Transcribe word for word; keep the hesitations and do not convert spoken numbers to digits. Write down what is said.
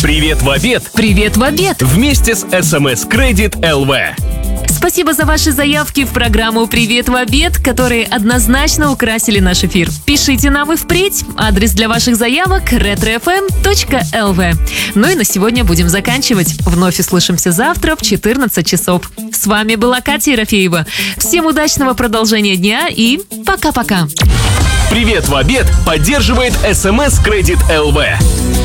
Привет в обед! Привет в обед! Вместе с эс эм эс Credit эл ви. Спасибо за ваши заявки в программу «Привет в обед», которые однозначно украсили наш эфир. Пишите нам и впредь. Адрес для ваших заявок — ретро эф эм точка эл ви. Ну и на сегодня будем заканчивать. Вновь услышимся завтра в четырнадцать часов. С вами была Катя Ерофеева. Всем удачного продолжения дня и пока-пока. Привет в обед поддерживает эс эм эс Credit эл ви.